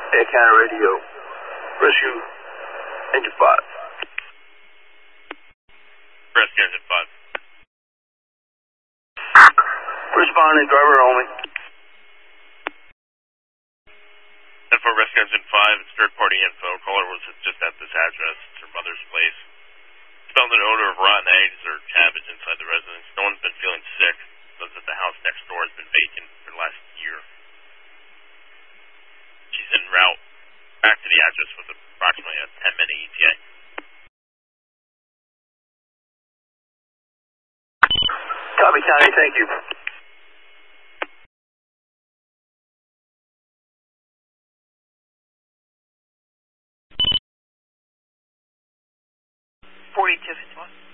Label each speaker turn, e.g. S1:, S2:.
S1: Air County Radio. Rescue Engine 5.
S2: Rescue Engine 5.
S1: Responding, driver only.
S2: And for Rescue Engine 5, it's third-party info. Caller was just at this address. It's her mother's place. Smelled an odor of rotten eggs or cabbage inside the residence. No one's been feeling sick. Lives at the house next door. Has been vacant for the last year. She's en route back to the address with approximately a 10-minute ETA.
S1: Copy, County. Thank you.
S3: 4251.